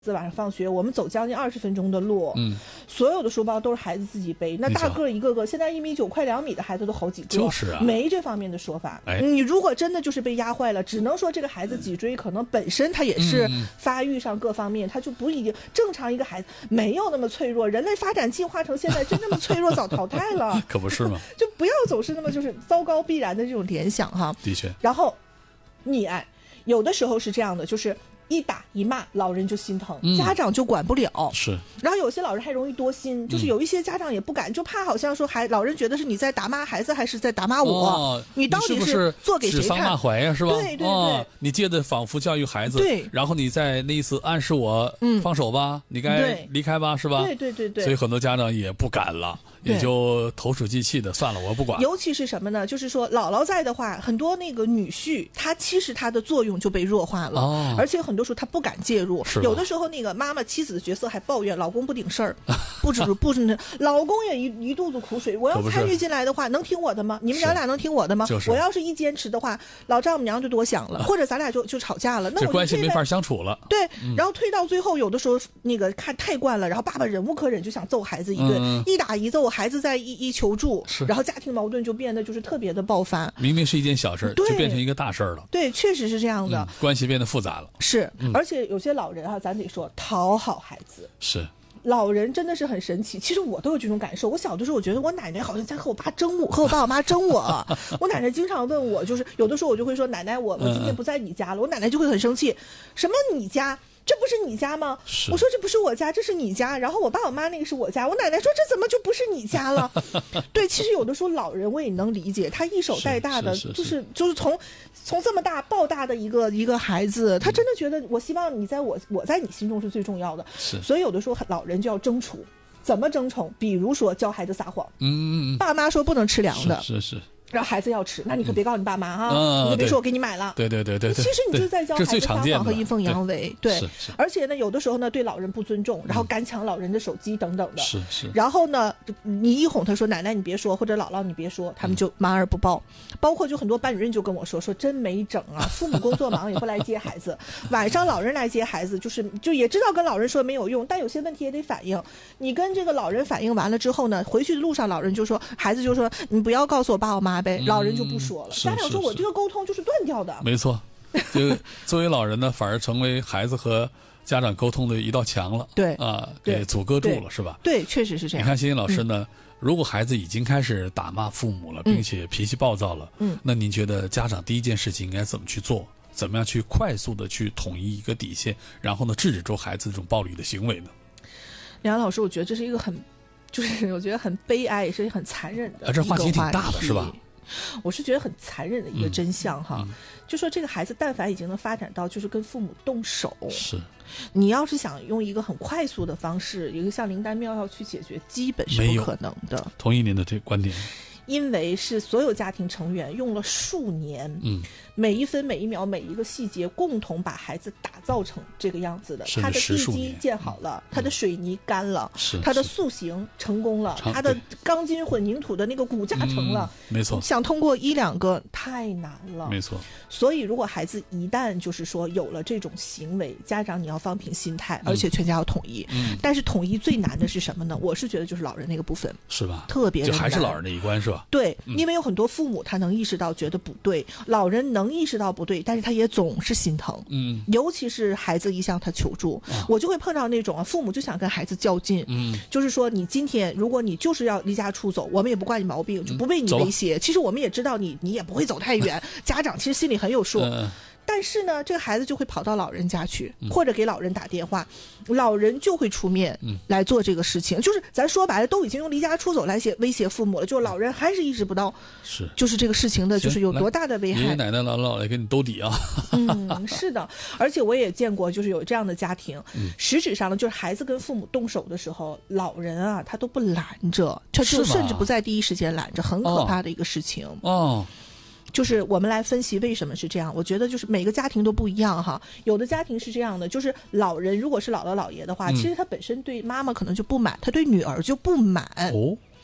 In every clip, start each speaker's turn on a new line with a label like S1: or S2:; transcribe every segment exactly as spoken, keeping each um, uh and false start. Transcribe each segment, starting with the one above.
S1: 晚上放学，我们走将近二十分钟的路，
S2: 嗯，
S1: 所有的书包都是孩子自己背，那大个一个个，现在一米九快两米的孩子都好几个，
S2: 就是啊，
S1: 没这方面的说法。
S2: 哎，
S1: 你如果真的就是被压坏了，只能说这个孩子脊椎可能本身他也是发育上各方面，他就不一定正常一个孩子没有那么脆弱，人类发展进化成现在真那么脆弱早淘汰了，
S2: 可不是吗？
S1: 就不要总是那么就是糟糕必然的这种联想哈。
S2: 的确，
S1: 然后溺爱有的时候是这样的，就是一打一骂，老人就心疼，
S2: 嗯、
S1: 家长就管不了。
S2: 是，
S1: 然后有些老人还容易多心，就是有一些家长也不敢，就怕好像说还老人觉得是你在打骂孩子，还是在打骂我？
S2: 哦、
S1: 你到底是做给谁看？
S2: 指桑骂槐呀，是吧？
S1: 对对对、
S2: 哦，你借的仿佛教育孩子，
S1: 对，
S2: 然后你在那意思暗示我，嗯，放手吧，你该离开吧，是吧？
S1: 对对对对。
S2: 所以很多家长也不敢了。也就投鼠忌器的，算了，我不管。
S1: 尤其是什么呢？就是说姥姥在的话，很多那个女婿，他其实他的作用就被弱化了，哦、而且很多时候他不敢介入。有的时候那个妈妈妻子的角色还抱怨老公不顶事儿，不止不是，老公也一一肚子苦水。我要参与进来的话，能听我的吗？你们俩俩能听我的吗？
S2: 就是、
S1: 我要是一坚持的话，老丈母娘就多想了，或者咱俩就就吵架了。那
S2: 这关系没法相处了。
S1: 对，嗯、然后推到最后，有的时候那个看太惯了，然后爸爸忍无可忍，就想揍孩子一顿，嗯、一打一揍，孩子在一一。求助，然后家庭矛盾就变得就是特别的爆发。
S2: 明明是一件小事，就变成一个大事了。
S1: 对，确实是这样的、
S2: 嗯，关系变得复杂了。
S1: 是，嗯、而且有些老人啊，咱得说讨好孩子。
S2: 是，
S1: 老人真的是很神奇。其实我都有这种感受。我小的时候，我觉得我奶奶好像在和我爸争我，和我爸我妈争我。我奶奶经常问我，就是有的时候我就会说：“奶奶，我我今天不在你家了。”我奶奶就会很生气：“什么你家？这不是你家吗？”我说：“这不是我家，这是你家。”然后我爸我妈那个是我家。我奶奶说：“这怎么就不是你家了？”对，其实有的时候老人我也能理解，他一手带大的，
S2: 是是是
S1: 就是就是从从这么大抱大的一个一个孩子，他真的觉得我希望你在我我在你心中是最重要的。
S2: 是，
S1: 所以有的时候老人就要争宠。怎么争宠？比如说教孩子撒谎，
S2: 嗯嗯嗯，
S1: 爸妈说不能吃凉的，
S2: 是是。是
S1: 让孩子要吃，那你可别告诉你爸妈哈，
S2: 嗯、
S1: 你可别说我给你买了。
S2: 对对对对对，
S1: 其实你就是在教孩子撒谎和阴奉阳违。对，
S2: 是是
S1: 而且呢，有的时候呢，对老人不尊重，然后敢抢老人的手机等等的。
S2: 是是。
S1: 然后呢，你一哄他说奶奶你别说，或者姥姥你别说，他们就瞒而不报。嗯、包括就很多班主任就跟我说说真没整啊，父母工作忙也不来接孩子，晚上老人来接孩子，就是就也知道跟老人说没有用，但有些问题也得反映。你跟这个老人反映完了之后呢，回去的路上老人就说，孩子就说你不要告诉我爸我妈呗，嗯、老人就不。说了，家长说我这个沟通就是断掉的，
S2: 没错。这个作为老人呢，反而成为孩子和家长沟通的一道墙了。
S1: 对
S2: 啊，给阻隔住了，是吧？
S1: 对，确实是这样。
S2: 你看，欣欣老师呢，嗯、如果孩子已经开始打骂父母了，并且脾气暴躁了，嗯，那您觉得家长第一件事情应该怎么去做？怎么样去快速的去统一一个底线，然后呢，制止住孩子这种暴力的行为呢？
S1: 梁老师，我觉得这是一个很，就是我觉得很悲哀，也是很残忍的。
S2: 啊，这话题挺大的，是吧？
S1: 我是觉得很残忍的一个真相哈，嗯嗯、就说这个孩子但凡已经能发展到就是跟父母动手，
S2: 是，
S1: 你要是想用一个很快速的方式，一个像灵丹妙药去解决，基本是不可能的。
S2: 同意您的这个观点。
S1: 因为是所有家庭成员用了数年，嗯，每一分每一秒每一个细节共同把孩子打造成这个样子的。他的地基建好了，嗯、他的水泥干了，
S2: 是
S1: 他的塑形成功了，他的钢筋混凝土的那个骨架成了，
S2: 嗯、没错。
S1: 想通过一两个太难了，
S2: 没错。
S1: 所以如果孩子一旦就是说有了这种行为，家长你要放平心态，而且全家要统一。嗯。但是统一最难的是什么呢？我是觉得就是老人那个部分，
S2: 是吧？
S1: 特别
S2: 就还是老人那一关是吧？
S1: 对，因为有很多父母他能意识到觉得不对，老人能意识到不对，但是他也总是心疼。嗯，尤其是孩子一向他求助，啊、我就会碰到那种啊，父母就想跟孩子较劲。嗯，就是说你今天如果你就是要离家出走，我们也不怪你毛病，就不为你威胁。嗯、其实我们也知道你你也不会走太远，家长其实心里很有数。嗯但是呢，这个孩子就会跑到老人家去，嗯、或者给老人打电话，老人就会出面来做这个事情。嗯、就是咱说白了，都已经用离家出走来胁威胁父母了，就老人还是意识不到，是就是这个事情的，就是有多大的危害。
S2: 爷爷奶奶姥姥来给你兜底啊！
S1: 嗯，是的，而且我也见过，就是有这样的家庭，嗯、实质上呢，就是孩子跟父母动手的时候，老人啊他都不拦着，他就甚至不在第一时间拦着，很可怕的一个事情。
S2: 哦。哦
S1: 就是我们来分析为什么是这样，我觉得就是每个家庭都不一样哈。有的家庭是这样的，就是老人如果是姥姥姥爷的话，嗯、其实他本身对妈妈可能就不满，他对女儿就不满。哦。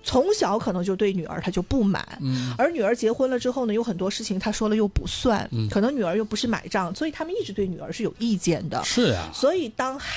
S1: 从小可能就对女儿他就不满，嗯，而女儿结婚了之后呢，有很多事情他说了又不算，嗯，可能女儿又不是买账，所以他们一直对女儿是有意见的。
S2: 是呀，
S1: 所以当